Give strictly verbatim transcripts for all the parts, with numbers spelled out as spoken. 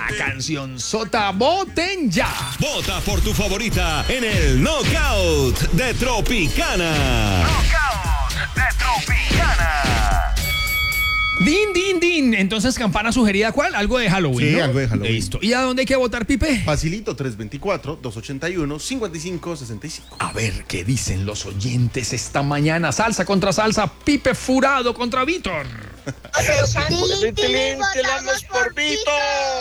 canción sota. ¡Voten ya! Vota por tu favorita en el Knockout de Tropicana. Knockout de Tropicana. Din, din, din. Entonces, campana sugerida, ¿cuál? Algo de Halloween, Sí, ¿no? algo de Halloween. Listo. ¿Y a dónde hay que votar, Pipe? Facilito, tres dos cuatro, dos ocho uno, cinco cinco seis cinco. A ver qué dicen los oyentes esta mañana. Salsa contra salsa. Pipe Furado contra Víctor. Tilín, tilín, tilamos por Vito.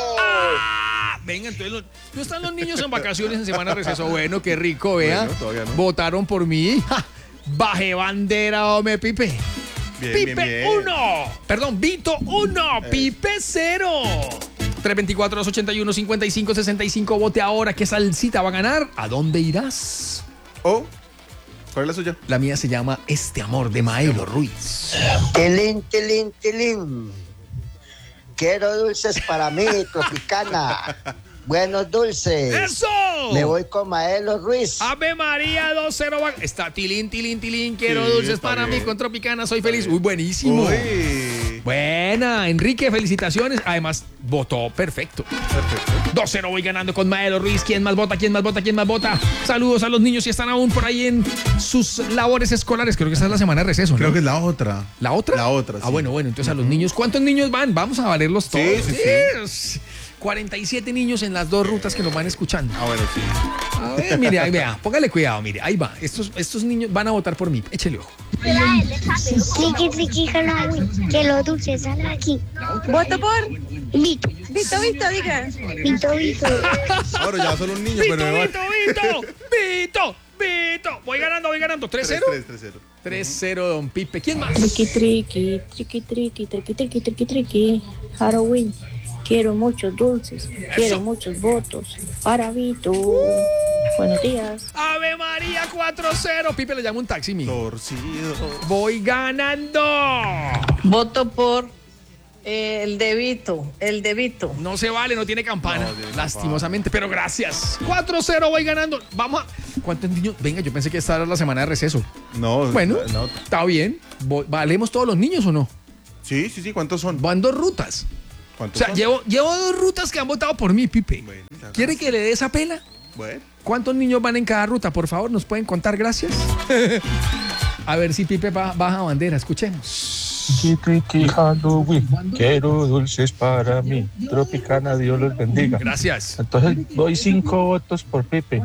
Ah, venga, entonces los- no están los niños en vacaciones en semana de receso. Bueno, qué rico, vea. Bueno, todavía no. Votaron por mí. ¡Ja! Baje bandera, hombre, Pipe. Bien, Pipe bien, bien. uno. Perdón, Vito uno. Pipe cero. tres dos cuatro, dos ocho uno, cinco cinco seis cinco. Vote ahora. ¿Qué salsita va a ganar? ¿A dónde irás? Oh, ¿cuál es la suya? La mía se llama Este Amor de Maelo Ruiz. Tilín, tilín, tilín. Quiero dulces para mí, Tropicana. Buenos dulces. ¡Eso! Me voy con Maelo Ruiz. Ave María dos cero. Va... Está tilín, tilín, tilín. Quiero Sí, dulces está para bien. mí con Tropicana. Soy feliz. Uy, buenísimo. Uy, Buena, Enrique, felicitaciones. Además, votó perfecto. perfecto. dos cero voy ganando con Maelo Ruiz. ¿Quién más vota? ¿Quién más vota? ¿Quién más vota? Saludos a los niños si están aún por ahí en sus labores escolares. Creo que esta es la semana de receso, ¿no? Creo que es la otra. ¿La otra? La otra, Ah, sí. bueno, bueno. Entonces a los niños. ¿Cuántos niños van? Vamos a valerlos todos. Sí, sí, sí. cuarenta y siete niños en las dos rutas que nos van escuchando. Ah, bueno, sí. A ver, mire, ahí vea. Póngale cuidado, mire. Ahí va. Estos, estos niños van a votar por mí. Échele ojo. Triqui, triqui, Halloween, que los dulces salen aquí. Voto por Vito, Vito, Vito, diga. Vito, Vito. Ahora ya son un niño, Vito, pero me va- Vito, Vito, Vito, Vito. Voy ganando, voy ganando. ¿tres cero? tres, tres, cero. tres cero, don Pipe. ¿Quién más? Triqui, triqui, triqui, triqui, triqui, triqui, triqui, triqui. Halloween. Quiero muchos dulces. Quiero muchos votos. Para Vito. Buenos días. Ave María cuatro cero. Pipe le llama un taxi, mi. Torcido. Voy ganando. Voto por eh, el de Vito, el de Vito. No se vale, no tiene campana. No tiene Lastimosamente, pero gracias. cuatro cero voy ganando. Vamos a... ¿Cuántos niños? Venga, yo pensé que esta era la semana de receso. No, Bueno, no. está bien. Vo- ¿Valemos todos los niños o no? Sí, sí, sí. ¿Cuántos son? Van dos rutas. O ¿Cuántos sea, son? llevo, llevo dos rutas que han votado por mí, Pipe. Bueno, ya ¿Quiere que le dé esa pela? Bueno. ¿Cuántos niños van en cada ruta? Por favor, ¿nos pueden contar? Gracias. A ver si Pipe ba- baja bandera. Escuchemos. Triqui, triqui, Halloween. Quiero dulces para mí. Tropicana, Dios los bendiga. Gracias. Entonces doy cinco votos por Pipe.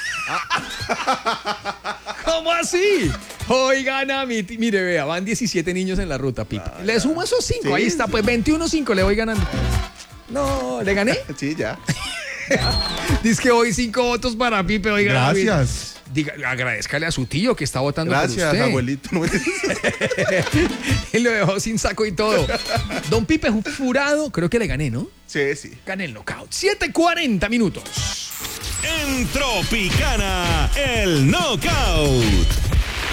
¿Cómo así? Hoy gana mi... ti- Mire, vea, van diecisiete niños en la ruta, Pipe. Le sumo esos cinco. Sí, Ahí está, sí. pues veintiuno cinco le voy ganando. No, ¿le gané? Sí, ya. Dice que hoy cinco votos para Pipe. Hoy gana mi- Gracias. Diga, agradezcale a su tío que está votando Gracias, por usted. abuelito. Él lo dejó sin saco y todo. Don Pipe Furado, creo que le gané, ¿no? Sí, sí. Gané el knockout. siete cuarenta minutos. En Tropicana, el Knockout.